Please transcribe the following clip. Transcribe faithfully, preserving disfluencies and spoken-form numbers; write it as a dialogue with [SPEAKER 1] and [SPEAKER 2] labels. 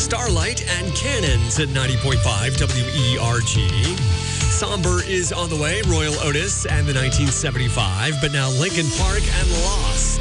[SPEAKER 1] Starlight and Cannons at ninety point five W E R G. Somber is on the way, Royal Otis and the nineteen seventy-five, but now Linkin Park and Lost.